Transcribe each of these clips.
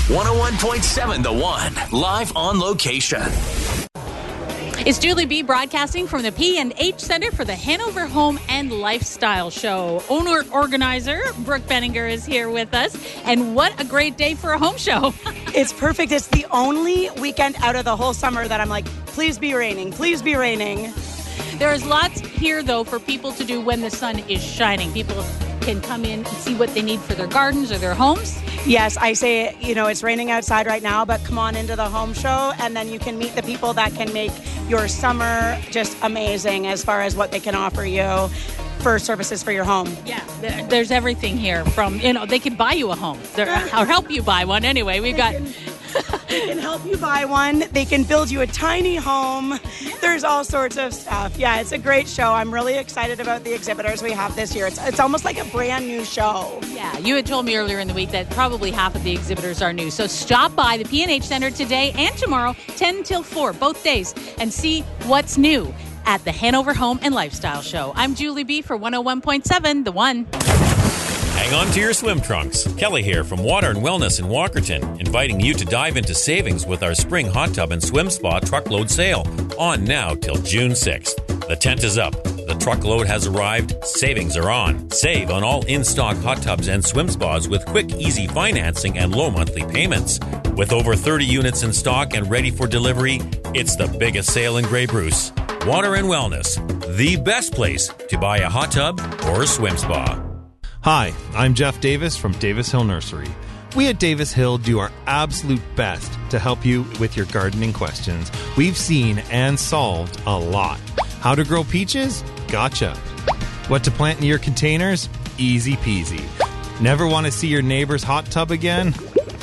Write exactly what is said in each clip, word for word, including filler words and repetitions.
one oh one point seven The One, live on location. It's Julie B. broadcasting from the P and H Center for the Hanover Home and Lifestyle Show. Owner-organizer Brooke Benninger is here with us. And what a great day for a home show. It's perfect. It's the only weekend out of the whole summer that I'm like, please be raining, please be raining. There's lots here, though, for people to do when the sun is shining. People can come in and see what they need for their gardens or their homes. Yes, I say, you know, it's raining outside right now, but come on into the home show, and then you can meet the people that can make your summer just amazing as far as what they can offer you for services for your home. Yeah, there's everything here from, you know, they can buy you a home or help you buy one anyway. We've got... They can help you buy one. They can build you a tiny home. Yeah. There's all sorts of stuff. Yeah, it's a great show. I'm really excited about the exhibitors we have this year. It's, it's almost like a brand new show. Yeah, you had told me earlier in the week that probably half of the exhibitors are new. So stop by the P and H Center today and tomorrow, ten till four, both days, and see what's new at the Hanover Home and Lifestyle Show. I'm Julie B. for one oh one point seven The One. Hang on to your swim trunks. Kelly here from Water and Wellness in Walkerton, inviting you to dive into savings with our spring hot tub and swim spa truckload sale, on now till June sixth. The tent is up. The truckload has arrived. Savings are on. Save on all in-stock hot tubs and swim spas with quick, easy financing and low monthly payments. With over thirty units in stock and ready for delivery, it's the biggest sale in Grey Bruce. Water and Wellness, the best place to buy a hot tub or a swim spa. Hi, I'm Jeff Davis from Davis Hill Nursery. We at Davis Hill do our absolute best to help you with your gardening questions. We've seen and solved a lot. How to grow peaches? Gotcha. What to plant in your containers? Easy peasy. Never want to see your neighbor's hot tub again?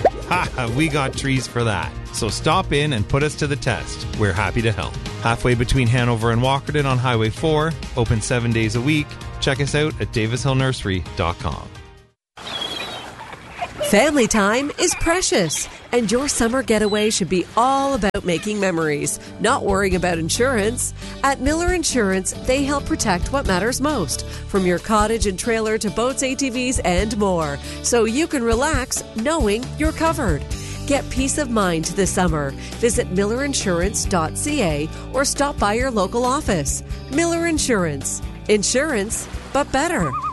Ha, we got trees for that. So stop in and put us to the test. We're happy to help. Halfway between Hanover and Walkerton on Highway four, open seven days a week. Check us out at davis hill nursery dot com. Family time is precious, and your summer getaway should be all about making memories, not worrying about insurance. At Miller Insurance, they help protect what matters most, from your cottage and trailer to boats, A T Vs, and more, so you can relax knowing you're covered. Get peace of mind this summer. Visit miller insurance dot c a or stop by your local office. Miller Insurance. Insurance, but better.